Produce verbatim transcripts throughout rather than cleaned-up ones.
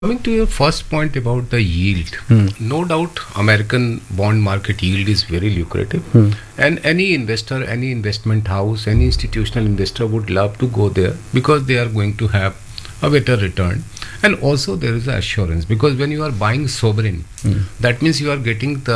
Coming to your first point about the yield, Hmm. no doubt American bond market yield is very lucrative, Hmm. and any investor, any investment house, any institutional investor would love to go there because they are going to have a better return. And also there is assurance, because when you are buying sovereign, Hmm. that means you are getting the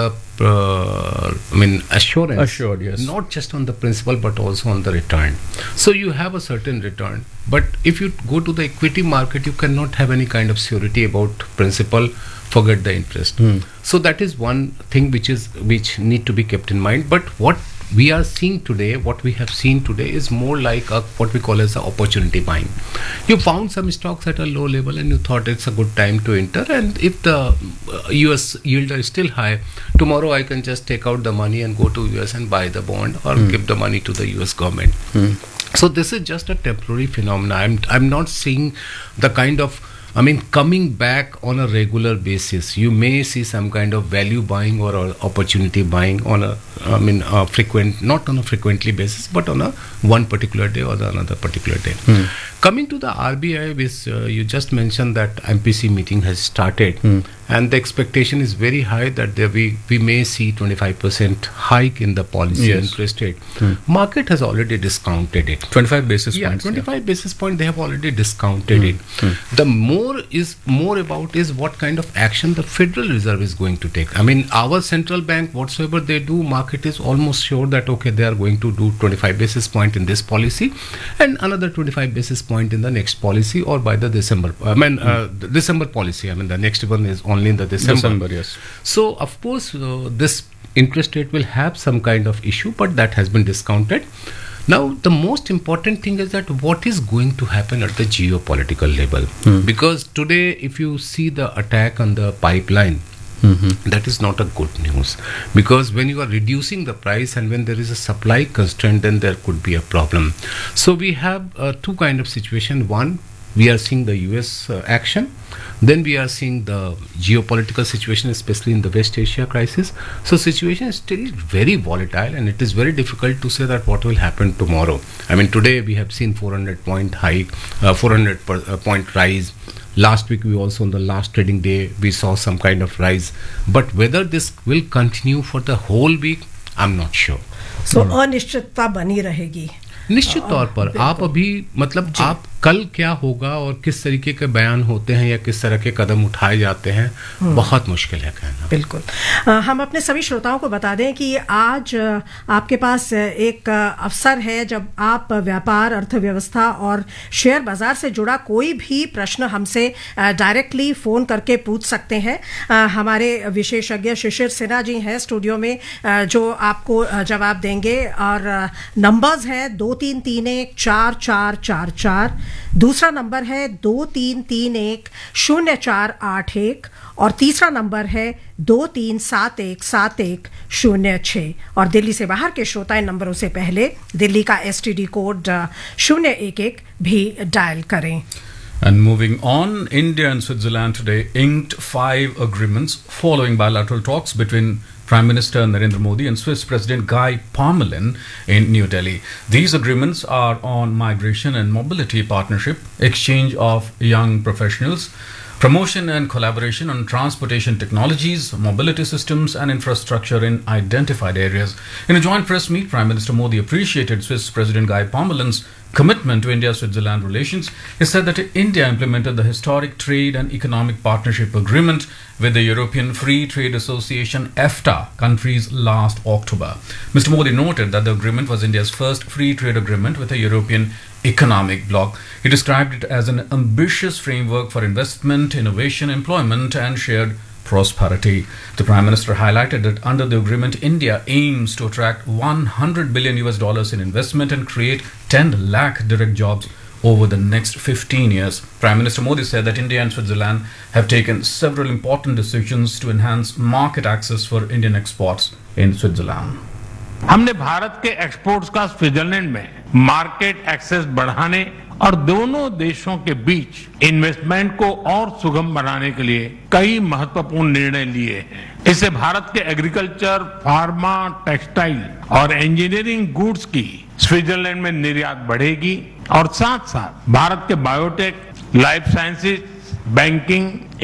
uh, I mean assurance, Assured, yes. not just on the principal but also on the return. So you have a certain return, but if you go to the equity market, you cannot have any kind of surety about principal, forget the interest. Hmm. So that is one thing which is which need to be kept in mind. But what we are seeing today, what we have seen today is more like a, what we call as a opportunity buying. You found some stocks at a low level and you thought it's a good time to enter, and if the uh, U S yield is still high, tomorrow I can just take out the money and go to U S and buy the bond or Hmm. give the money to the U S government. Hmm. So this is just a temporary phenomenon. I'm I'm not seeing the kind of, I mean, coming back on a regular basis. You may see some kind of value buying or, or opportunity buying on a, I mean, a frequent, not on a frequently basis, but on a one particular day or the another particular day. Hmm. Coming to the R B I, which uh, you just mentioned that M P C meeting has started, Hmm. and the expectation is very high that there we we may see twenty-five percent hike in the policy Yes. interest rate. Hmm. Market has already discounted it. twenty-five basis Yeah, points. twenty-five basis point they have already discounted Hmm. it. The more is more about is what kind of action the Federal Reserve is going to take. I mean, our central bank, whatsoever they do, market is almost sure that okay, they are going to do twenty-five basis point in this policy and another twenty-five basis point in the next policy, or by the December, I mean, uh, the December policy. I mean, the next one is only in the December. December, yes. So, of course, uh, this interest rate will have some kind of issue, but that has been discounted. Now, the most important thing is that what is going to happen at the geopolitical level? Hmm. Because today, if you see the attack on the pipeline, Mm-hmm. that is not a good news. Because when you are reducing the price and when there is a supply constraint, then there could be a problem. So we have uh, two kind of situation. One, we are seeing the U S uh, action. Then we are seeing the geopolitical situation, especially in the West Asia crisis. So situation is still very volatile, and it is very difficult to say that what will happen tomorrow. I mean, today we have seen four hundred point hike, uh, four hundred per, uh, point rise. Last week we also, on the last trading day, we saw some kind of rise. But whether this will continue for the whole week, I'm not sure. सो अनिश्चितता बनी रहेगी. निश्चित तौर पर आप अभी मतलब आप कल क्या होगा और किस तरीके के बयान होते हैं या किस तरह के कदम उठाए जाते हैं, बहुत मुश्किल है कहना. बिल्कुल. अ, हम अपने सभी श्रोताओं को बता दें कि आज अ, आपके पास एक अ, अवसर है जब आप व्यापार, अर्थव्यवस्था और शेयर बाजार से जुड़ा कोई भी प्रश्न हमसे अ, डायरेक्टली फोन करके पूछ सकते हैं. अ, हमारे विशेषज्ञ शिशिर सिन्हा जी हैं स्टूडियो में अ, जो आपको अ, जवाब देंगे. और अ, नंबर्स हैं दो तीन तीन एक चार चार चार चार, दूसरा नंबर है दो तीन तीन एक शून्य चार आठ एक, और तीसरा नंबर है दो तीन सात एक सात एक शून्य छः. और दिल्ली से बाहर के श्रोता इन नंबरों से पहले दिल्ली का एसटीडी कोड शून्य एक एक भी डायल करें. And moving on, India and Switzerland today inked five agreements following bilateral talks between Prime Minister Narendra Modi and Swiss President Guy Parmelin in New Delhi. These agreements are on migration and mobility partnership, exchange of young professionals, promotion and collaboration on transportation technologies, mobility systems and infrastructure in identified areas. In a joint press meet, Prime Minister Modi appreciated Swiss President Guy Parmelin's commitment to India-Switzerland relations. He said that India implemented the historic trade and economic partnership agreement with the European Free Trade Association EFTA countries last October. Mister Modi noted that the agreement was India's first free trade agreement with a European economic bloc. He described it as an ambitious framework for investment, innovation, employment and shared prosperity. The Prime Minister highlighted that under the agreement, India aims to attract one hundred billion U S dollars in investment and create ten lakh direct jobs over the next fifteen years. Prime Minister Modi said that India and Switzerland have taken several important decisions to enhance market access for Indian exports in Switzerland. हमने भारत के exports का Switzerland में market access बढ़ाने और दोनों देशों के बीच investment को और सुगम बनाने के लिए कई महत्वपूर्ण निर्णय लिए हैं. इससे भारत के एग्रीकल्चर, फार्मा, टेक्सटाइल और इंजीनियरिंग गुड्स की स्विट्जरलैंड में निर्यात बढ़ेगी और साथ साथ भारत के बायोटेक, लाइफ साइंसेज बैंकिंग